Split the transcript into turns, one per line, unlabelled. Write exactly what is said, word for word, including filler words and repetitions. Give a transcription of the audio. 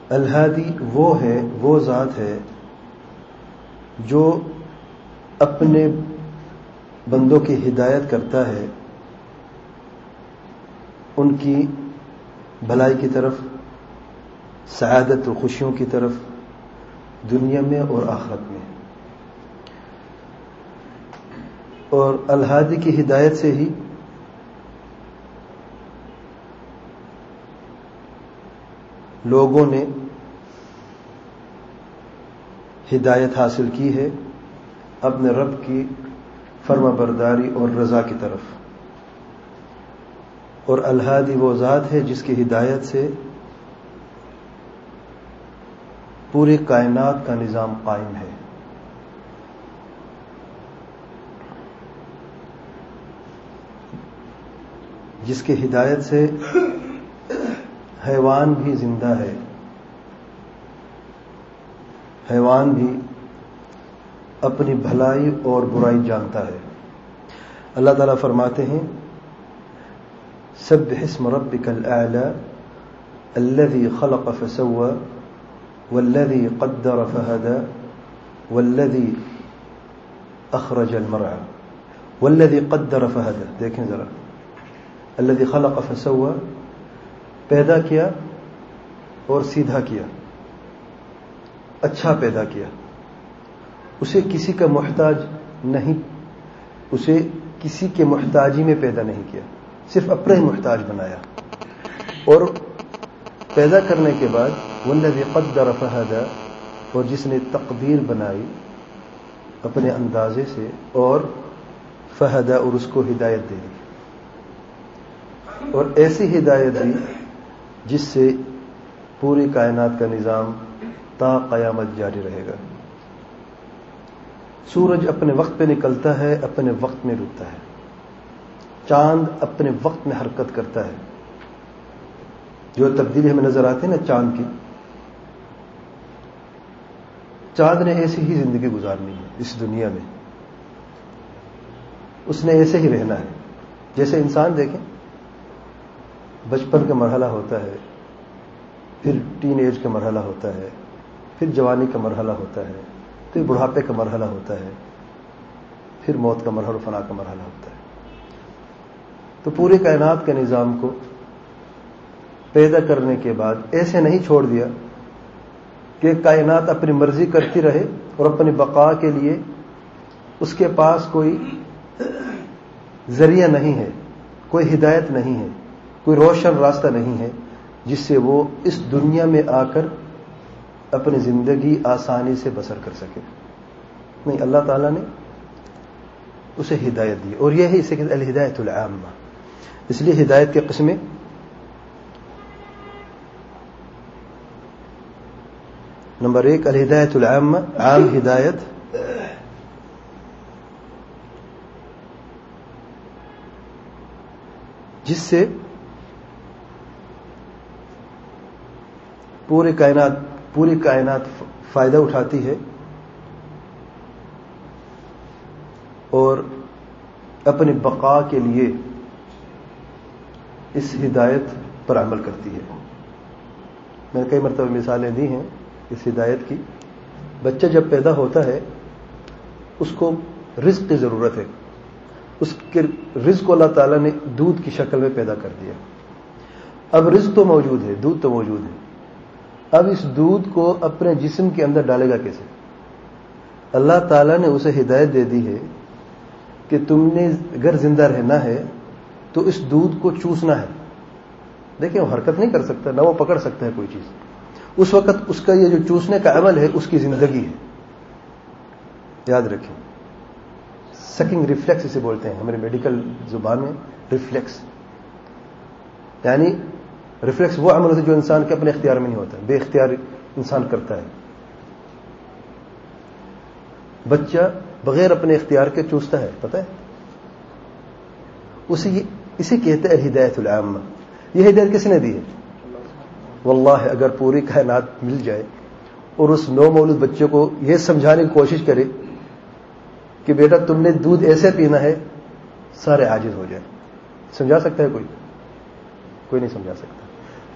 الہادی وہ ہے، وہ ذات ہے جو اپنے بندوں کی ہدایت کرتا ہے ان کی بھلائی کی طرف، سعادت و خوشیوں کی طرف، دنیا میں اور آخرت میں. اور الہادی کی ہدایت سے ہی لوگوں نے ہدایت حاصل کی ہے اپنے رب کی فرما برداری اور رضا کی طرف. اور الہادی وہ ذات ہے جس کی ہدایت سے پوری کائنات کا نظام قائم ہے. جس کی ہدایت سے حیوان بھی زندہ ہے، حیوان بھی اپنی بھلائی اور برائی جانتا ہے. اللہ تعالیٰ فرماتے ہیں سبح اسم ربک الاعلی الذی خلق فسوى والذی قدر فہدى والذی اخرج المرعى والذی قدر فہدى. دیکھیں ذرا، الذی خلق فسوى، پیدا کیا اور سیدھا کیا، اچھا پیدا کیا. اسے کسی کا محتاج نہیں، اسے کسی کے محتاجی میں پیدا نہیں کیا، صرف اپنا ہی محتاج بنایا. اور پیدا کرنے کے بعد والذی قدر فہدى، اور جس نے تقدیر بنائی اپنے اندازے سے اور فہدى، اور اس کو ہدایت دے دی. اور ایسی ہدایت دی جس سے پوری کائنات کا نظام تا قیامت جاری رہے گا. سورج اپنے وقت پہ نکلتا ہے، اپنے وقت میں ڈوبتا ہے. چاند اپنے وقت میں حرکت کرتا ہے. جو تبدیلی ہمیں نظر آتی ہے نا چاند کی، چاند نے ایسی ہی زندگی گزارنی ہے اس دنیا میں، اس نے ایسے ہی رہنا ہے. جیسے انسان دیکھیں، بچپن کا مرحلہ ہوتا ہے، پھر ٹین ایج کا مرحلہ ہوتا ہے، پھر جوانی کا مرحلہ ہوتا ہے، پھر بڑھاپے کا مرحلہ ہوتا ہے، پھر موت کا مرحلہ، فنا کا مرحلہ ہوتا ہے. تو پوری کائنات کے نظام کو پیدا کرنے کے بعد ایسے نہیں چھوڑ دیا کہ کائنات اپنی مرضی کرتی رہے اور اپنی بقا کے لیے اس کے پاس کوئی ذریعہ نہیں ہے، کوئی ہدایت نہیں ہے، کوئی روشن راستہ نہیں ہے جس سے وہ اس دنیا میں آ کر اپنی زندگی آسانی سے بسر کر سکے. نہیں، اللہ تعالیٰ نے اسے ہدایت دی. اور یہ ہے اسے کہتے ہیں الہدایت العامہ. اس لیے ہدایت کے قسمیں نمبر ایک الہدایت العامہ، عام ہدایت، جس سے پوری کائنات پوری کائنات فائدہ اٹھاتی ہے اور اپنی بقا کے لیے اس ہدایت پر عمل کرتی ہے. میں نے کئی مرتبہ مثالیں دی ہیں اس ہدایت کی. بچہ جب پیدا ہوتا ہے اس کو رزق کی ضرورت ہے. اس کے رزق کو اللہ تعالیٰ نے دودھ کی شکل میں پیدا کر دیا. اب رزق تو موجود ہے، دودھ تو موجود ہے. اب اس دودھ کو اپنے جسم کے اندر ڈالے گا کیسے؟ اللہ تعالیٰ نے اسے ہدایت دے دی ہے کہ تم نے اگر زندہ رہنا ہے تو اس دودھ کو چوسنا ہے. دیکھیں، وہ حرکت نہیں کر سکتا، نہ وہ پکڑ سکتا ہے کوئی چیز. اس وقت اس کا یہ جو چوسنے کا عمل ہے اس کی زندگی ہے. یاد رکھیں، سکنگ ریفلیکس اسے بولتے ہیں ہمارے میڈیکل زبان میں. ریفلیکس یعنی ریفلیکس وہ عمل ہوتا ہے جو انسان کے اپنے اختیار میں نہیں ہوتا، بے اختیار انسان کرتا ہے. بچہ بغیر اپنے اختیار کے چوستا ہے، پتہ ہے اسی اسے کہتے ہیں ہدایت العامہ. یہ ہدایت کس نے دی ہے؟ واللہ اگر پوری کائنات مل جائے اور اس نو مولود بچے کو یہ سمجھانے کی کوشش کرے کہ بیٹا تم نے دودھ ایسے پینا ہے، سارے عاجز ہو جائیں. سمجھا سکتا ہے کوئی؟ کوئی نہیں سمجھا سکتا.